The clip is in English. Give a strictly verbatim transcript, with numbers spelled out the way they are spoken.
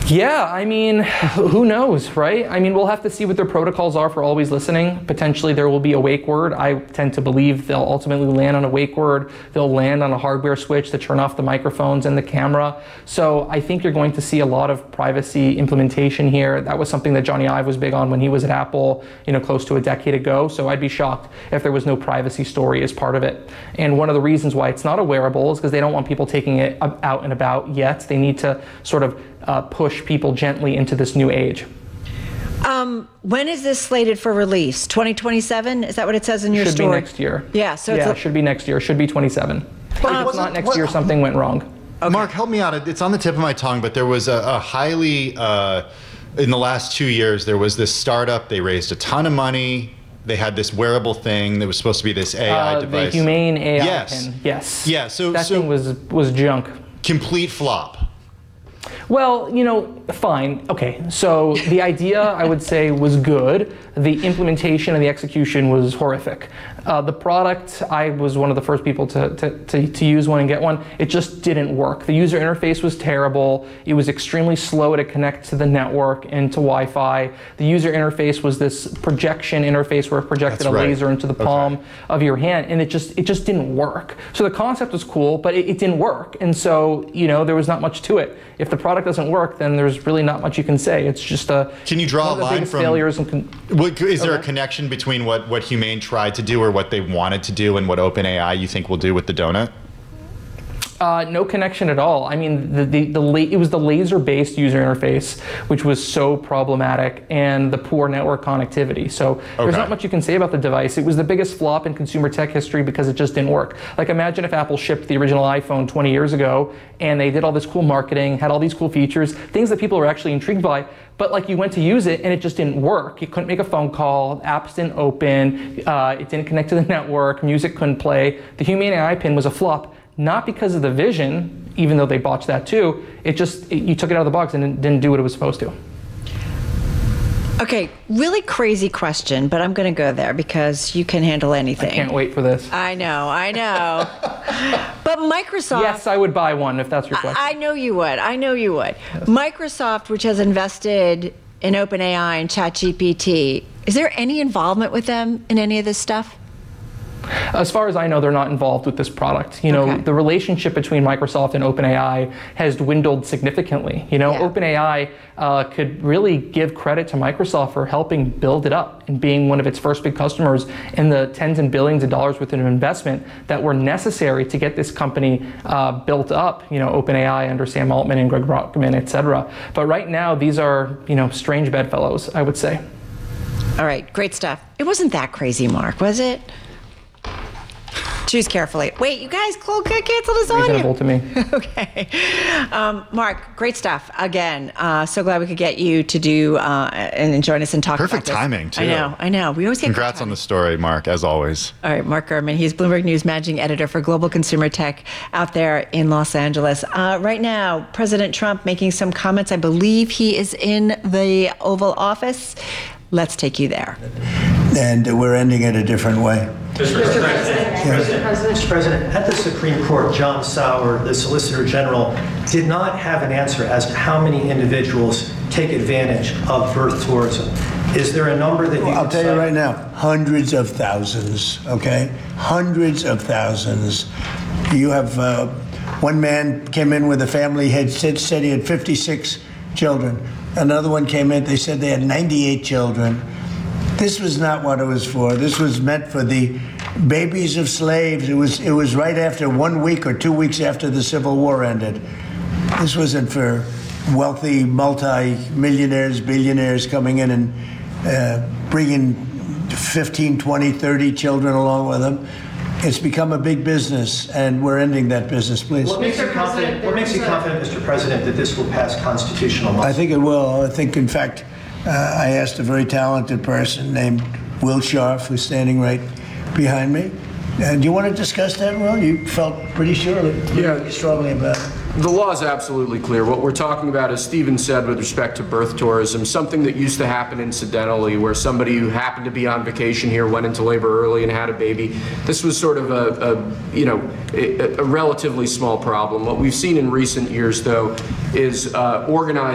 Yeah, I mean, who knows, right? I mean, we'll have to see what their protocols are for always listening. Potentially there will be a wake word. I tend to believe they'll ultimately land on a wake word. They'll land on a hardware switch to turn off the microphones and the camera. So I think you're going to see a lot of privacy implementation here. That was something that Johnny Ive was big on when he was at Apple, you know, close to a decade ago. So I'd be shocked if there was no privacy story as part of it. And one of the reasons why it's not a wearable is because they don't want people taking it out and about yet. They need to sort of uh, push people gently into this new age. Um, when is this slated for release? twenty twenty-seven? Is that what it says in your should story? Should be next year. Yeah, so yeah, it's it should be next year. Should be twenty-seven. But if it's not next what, year, something went wrong. Okay. Mark, help me out. It's on the tip of my tongue, but there was a, a highly, uh, in the last two years, there was this startup. They raised a ton of money. They had this wearable thing that was supposed to be this A I uh, device. The Humane A I yes. pin. Yes. Yeah. So that so thing was was junk. Complete flop. Well, you know, fine. Okay, so the idea, I would say, was good. The implementation and the execution was horrific. Uh, the product, I was one of the first people to, to, to, to use one and get one. It just didn't work. The user interface was terrible. It was extremely slow to connect to the network and to Wi-Fi. The user interface was this projection interface where it projected That's a right. laser into the palm okay. of your hand, and it just it just didn't work. So the concept was cool, but it, it didn't work. And so, you know, there was not much to it. If the product doesn't work, then there's really not much you can say. It's just a Can you draw one of a the line biggest from failures and con- what, is there okay. a connection between what, what Humane tried to do or what they wanted to do and what OpenAI you think will do with the donut? Uh, no connection at all. I mean, the, the, the la- it was the laser-based user interface, which was so problematic, and the poor network connectivity. So okay. there's not much you can say about the device. It was the biggest flop in consumer tech history because it just didn't work. Like, imagine if Apple shipped the original iPhone twenty years ago, and they did all this cool marketing, had all these cool features, things that people were actually intrigued by, but like you went to use it and it just didn't work. You couldn't make a phone call, apps didn't open, uh, it didn't connect to the network, music couldn't play. The Humane A I pin was a flop. Not because of the vision, even though they botched that too, it just, it, you took it out of the box and it didn't do what it was supposed to. Okay, really crazy question, but I'm going to go there because you can handle anything. I can't wait for this. I know, I know. But Microsoft... Yes, I would buy one if that's your question. I, I know you would, I know you would. Yes. Microsoft, which has invested in OpenAI and ChatGPT, is there any involvement with them in any of this stuff? As far as I know, they're not involved with this product. You know, okay. the relationship between Microsoft and OpenAI has dwindled significantly. You know, yeah. OpenAI uh, could really give credit to Microsoft for helping build it up and being one of its first big customers in the tens and billions of dollars worth of investment that were necessary to get this company uh, built up. You know, OpenAI under Sam Altman and Greg Brockman, et cetera. But right now, these are, you know, strange bedfellows, I would say. All right, great stuff. It wasn't that crazy, Mark, was it? Choose carefully. Wait, you guys cancel this audio. Reasonable to me. Okay. Um, Mark, great stuff. Again, uh, so glad we could get you to do uh, and join us and talk Perfect about this. timing, too. I know, I know. We always get Congrats on the story, Mark, as always. All right, Mark Gurman. He's Bloomberg News Managing Editor for Global Consumer Tech out there in Los Angeles. Uh, right now, President Trump making some comments. I believe he is in the Oval Office. Let's take you there. And we're ending it a different way. Mister President, President, Mister President, at the Supreme Court, John Sauer, the Solicitor General, did not have an answer as to how many individuals take advantage of birth tourism. Is there a number that you well, I'll can tell cite? you right now, hundreds of thousands, okay? Hundreds of thousands. You have, uh, one man came in with a family, had said, said he had fifty-six children. Another one came in, they said they had ninety-eight children. This was not what it was for. This was meant for the babies of slaves. It was it was right after one week or two weeks after the Civil War ended. This wasn't for wealthy multi-millionaires, billionaires coming in and uh, bringing fifteen, twenty, thirty children along with them. It's become a big business, and we're ending that business, please. What makes you confident, what makes you confident, Mister President, that this will pass constitutional muster? I think it will. I think, in fact, uh, I asked a very talented person named Will Scharf, who's standing right behind me. Uh, do you want to discuss that, Will? You felt pretty surely, pretty Yeah. strongly about it. The law is absolutely clear. What we're talking about, as Stephen said, with respect to birth tourism, something that used to happen incidentally, where somebody who happened to be on vacation here went into labor early and had a baby. This was sort of a, a you know, a, a relatively small problem. What we've seen in recent years, though, is uh, organized